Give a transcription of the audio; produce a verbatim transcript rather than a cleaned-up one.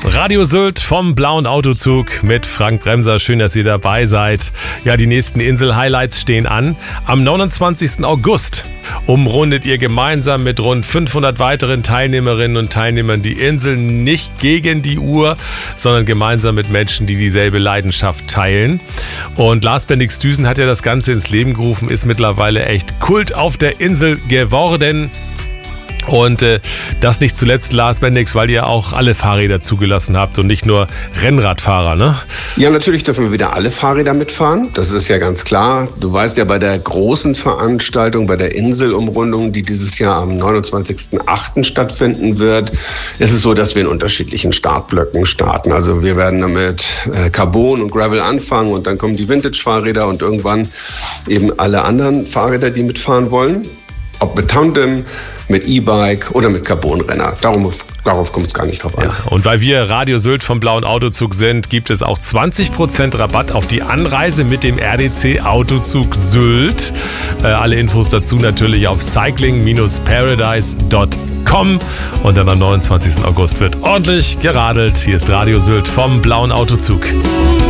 Radio Sylt vom Blauen Autozug mit Frank Bremser. Schön, dass ihr dabei seid. Ja, die nächsten Insel-Highlights stehen an. Am neunundzwanzigsten August umrundet ihr gemeinsam mit rund fünfhundert weiteren Teilnehmerinnen und Teilnehmern die Insel nicht gegen die Uhr, sondern gemeinsam mit Menschen, die dieselbe Leidenschaft teilen. Und Lars Bendix-Düsen hat ja das Ganze ins Leben gerufen, ist mittlerweile echt Kult auf der Insel geworden. Und äh, das nicht zuletzt, Lars Bendix, weil ihr auch alle Fahrräder zugelassen habt und nicht nur Rennradfahrer, ne? Ja, natürlich dürfen wir wieder alle Fahrräder mitfahren. Das ist ja ganz klar. Du weißt ja, bei der großen Veranstaltung, bei der Inselumrundung, die dieses Jahr am neunundzwanzigsten achten stattfinden wird, ist es so, dass wir in unterschiedlichen Startblöcken starten. Also wir werden damit äh, Carbon und Gravel anfangen und dann kommen die Vintage-Fahrräder und irgendwann eben alle anderen Fahrräder, die mitfahren wollen. Ob mit Tandem, mit E-Bike oder mit Carbonrenner. Darum, darauf kommt es gar nicht drauf an. Ja, und weil wir Radio Sylt vom Blauen Autozug sind, gibt es auch zwanzig Prozent Rabatt auf die Anreise mit dem R D C Autozug Sylt. Äh, alle Infos dazu natürlich auf cycling paradise punkt com. Und dann am neunundzwanzigsten August wird ordentlich geradelt. Hier ist Radio Sylt vom Blauen Autozug.